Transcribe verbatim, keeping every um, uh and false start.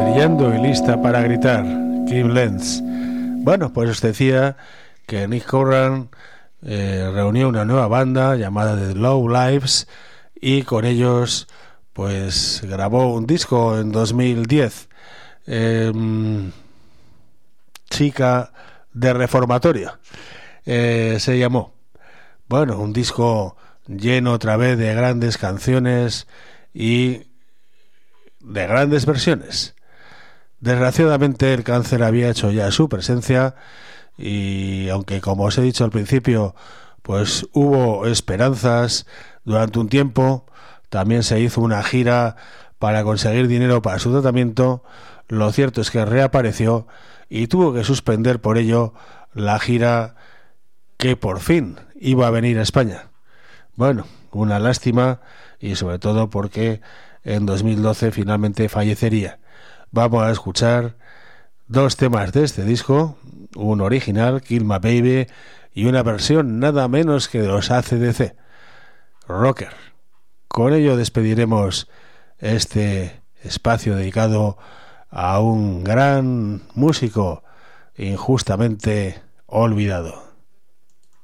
Brillando y lista para gritar, Kim Lenz. Bueno, pues os decía que Nick Curran eh, reunió una nueva banda llamada The Low Lives y con ellos pues grabó un disco en dos mil diez. Eh, chica de reformatorio eh, se llamó. Bueno, un disco lleno otra vez de grandes canciones y de grandes versiones. Desgraciadamente el cáncer había hecho ya su presencia y aunque, como os he dicho al principio, pues hubo esperanzas durante un tiempo, también se hizo una gira para conseguir dinero para su tratamiento. Lo cierto es que reapareció y tuvo que suspender por ello la gira que por fin iba a venir a España. Bueno, una lástima y sobre todo porque en dos mil doce finalmente fallecería. Vamos a escuchar dos temas de este disco, un original, Kill My Baby, y una versión nada menos que de los A C D C, Rocker. Con ello despediremos este espacio dedicado a un gran músico injustamente olvidado.